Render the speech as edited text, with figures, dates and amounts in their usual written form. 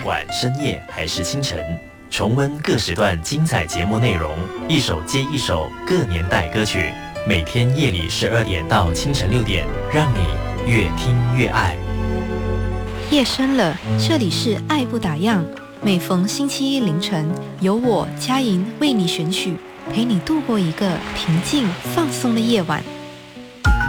晚、深夜还是清晨，重温各时段精彩节目内容，一首接一首各年代歌曲，每天夜里12点到清晨6点，让你越听越爱。 夜深了，这里是爱不打烊，每逢星期一凌晨，由我佳莹为你选曲，陪你度过一个平静放松的夜晚。